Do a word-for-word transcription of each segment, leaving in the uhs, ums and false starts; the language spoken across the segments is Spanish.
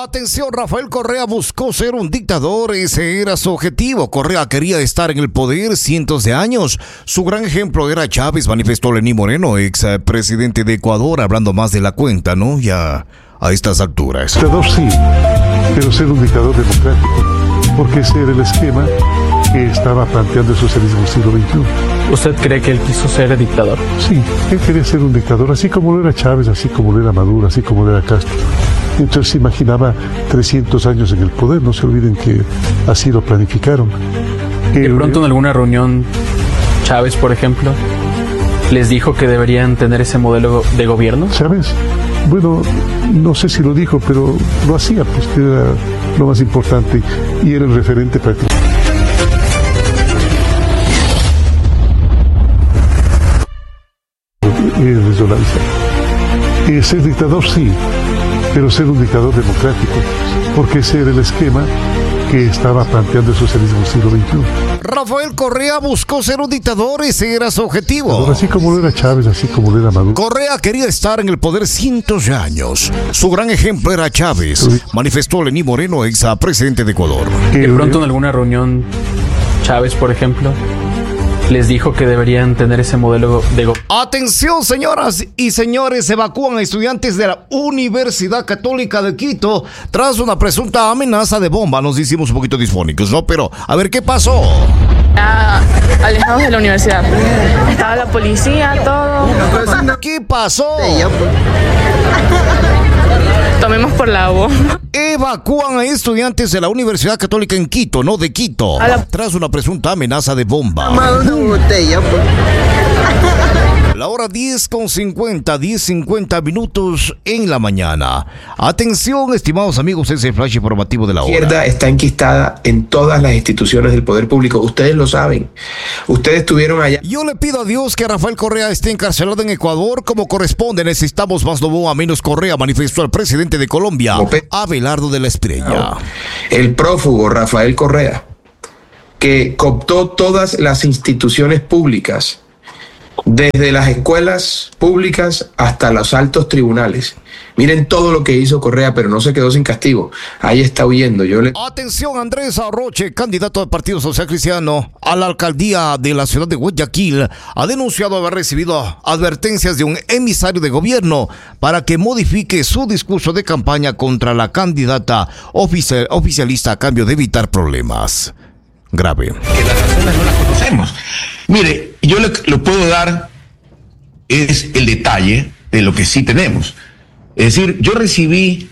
Atención, Rafael Correa buscó ser un dictador, ese era su objetivo. Correa quería estar en el poder cientos de años. Su gran ejemplo era Chávez, manifestó Lenín Moreno, ex presidente de Ecuador, hablando más de la cuenta, ¿no? Ya a estas alturas. Dictador sí, pero ser un dictador democrático, porque ese era el esquema que estaba planteando el socialismo del siglo veintiuno. ¿Usted cree que él quiso ser dictador? Sí, él quería ser un dictador, así como lo era Chávez, así como lo era Maduro, así como lo era Castro. Entonces se imaginaba trescientos años en el poder, no se olviden que así lo planificaron. De pronto en alguna reunión, Chávez, por ejemplo, les dijo que deberían tener ese modelo de gobierno. ¿Chávez? Bueno, no sé si lo dijo, pero lo hacía, pues que era lo más importante y era el referente práctico. Eh, ser dictador sí, pero ser un dictador democrático, porque ese era el esquema que estaba planteando el socialismo del siglo veintiuno. Rafael Correa buscó ser un dictador, ese era su objetivo. Así como lo era Chávez, así como lo era Maduro. Correa quería estar en el poder cientos de años. Su gran ejemplo era Chávez, manifestó Lenín Moreno, ex presidente de Ecuador. De pronto en alguna reunión, Chávez, por ejemplo, les dijo que deberían tener ese modelo de gobierno. Atención, señoras y señores, evacúan a estudiantes de la Universidad Católica de Quito tras una presunta amenaza de bomba. Nos hicimos un poquito disfónicos, ¿no? Pero, a ver, ¿qué pasó? Ya alejados de la universidad. Estaba la policía, todo. ¿Qué pasó? Tomemos por la bomba. Evacúan a estudiantes de la Universidad Católica en Quito, no de Quito, la... tras una presunta amenaza de bomba. La hora diez con cincuenta, diez cincuenta minutos en la mañana. Atención, estimados amigos, ese flash informativo de la hora. La izquierda está enquistada en todas las instituciones del poder público. Ustedes lo saben. Ustedes estuvieron allá. Yo le pido a Dios que Rafael Correa esté encarcelado en Ecuador como corresponde. Necesitamos más Novoa, menos Correa, manifestó el presidente de Colombia, Abelardo de la Espriella. El prófugo Rafael Correa, que cooptó todas las instituciones públicas, desde las escuelas públicas hasta los altos tribunales. Miren todo lo que hizo Correa, pero no se quedó sin castigo. Ahí está huyendo. Yo le... Atención, Andrés Arroche, candidato del Partido Social Cristiano a la alcaldía de la ciudad de Guayaquil, ha denunciado haber recibido advertencias de un emisario de gobierno para que modifique su discurso de campaña contra la candidata oficial, oficialista a cambio de evitar problemas. Grave. Que las razones no las conocemos. Mire, yo le, lo puedo dar es el detalle de lo que sí tenemos. Es decir, yo recibí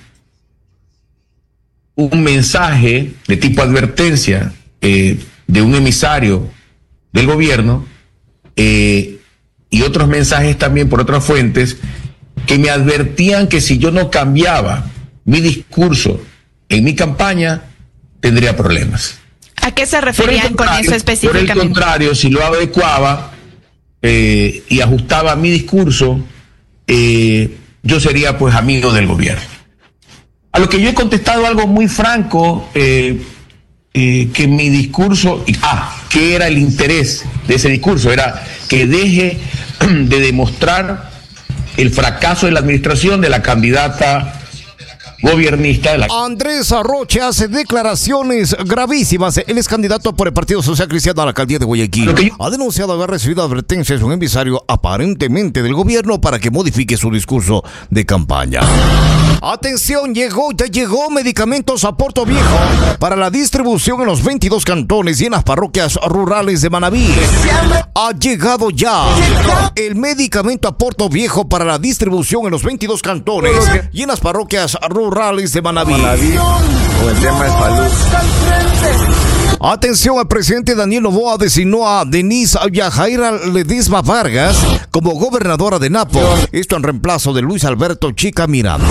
un mensaje de tipo advertencia eh, de un emisario del gobierno eh, y otros mensajes también por otras fuentes que me advertían que si yo no cambiaba mi discurso en mi campaña, tendría problemas. ¿A qué se referían con eso específicamente? Por el contrario, si lo adecuaba eh, y ajustaba mi discurso, eh, yo sería pues amigo del gobierno. A lo que yo he contestado algo muy franco, eh, eh, que mi discurso, ah, que era el interés de ese discurso, era que deje de demostrar el fracaso de la administración de la candidata gobernista de la... Andrés Arroche hace declaraciones gravísimas. Él es candidato por el Partido Social Cristiano a la alcaldía de Guayaquil. Yo... Ha denunciado haber recibido advertencias de un emisario aparentemente del gobierno para que modifique su discurso de campaña. Atención, llegó, ya llegó medicamentos a Puerto Viejo para la distribución en los veintidós cantones y en las parroquias rurales de Manabí. Ha llegado ya el medicamento a Puerto Viejo para la distribución en los veintidós cantones y en las parroquias rurales de Manabí. Con el tema de salud. Atención, el presidente Daniel Noboa designó a Denise Yajaira Ledesma Vargas como gobernadora de Napo. Esto en reemplazo de Luis Alberto Chica Miranda.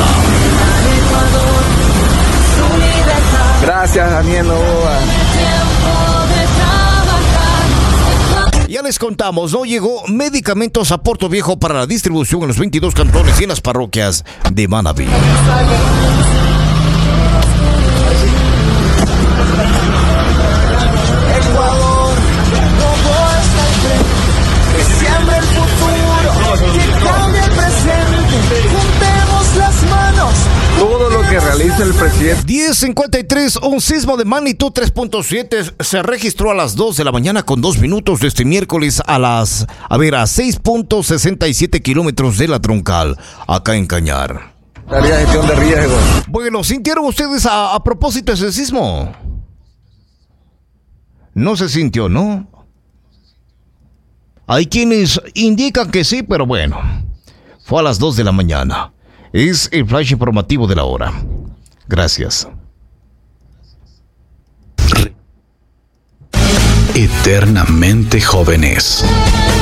Gracias, Daniel Noboa. Ya les contamos, ¿no? Llegó medicamentos a Puerto Viejo para la distribución en los veintidós cantones y en las parroquias de Manabí. Todo lo que realiza el presidente diez cincuenta y tres, un sismo de magnitud tres punto siete se registró a las dos de la mañana con dos minutos de este miércoles a las, a ver, a seis punto sesenta y siete kilómetros de la Troncal, acá en Cañar. Daría gestión de riesgo. Bueno, ¿sintieron ustedes a, a propósito ese sismo? No se sintió, ¿no? Hay quienes indican que sí, pero bueno, fue a las dos de la mañana. Es el flash informativo de la hora. Gracias. Eternamente jóvenes.